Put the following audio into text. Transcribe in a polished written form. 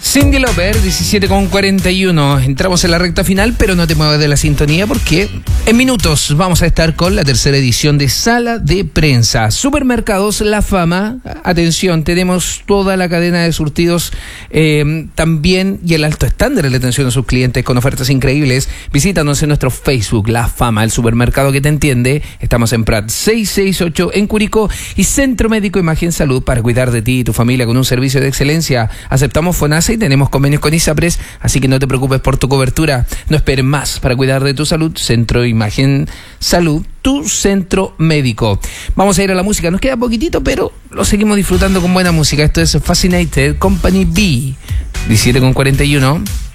Cyndi Lauper, 17:41. Entramos en la recta final, pero no te muevas de la sintonía porque en minutos vamos a estar con la tercera edición de Sala de Prensa. Supermercados La Fama. Atención, tenemos toda la cadena de surtidos también y el alto estándar en la atención a sus clientes con ofertas increíbles. Visítanos en nuestro Facebook, La Fama, el supermercado que te entiende. Estamos en Prat 668 en Curicó y Centro Médico Imagen Salud para cuidar de ti y tu familia con un servicio de excelencia. Aceptamos FONASA y tenemos convenios con ISAPRES, así que no te preocupes por tu cobertura. No esperes más para cuidar de tu salud. Centro Imagen Salud, tu centro médico. Vamos a ir a la música. Nos queda poquitito, pero lo seguimos disfrutando con buena música. Esto es Fascinated Company B, 17:41.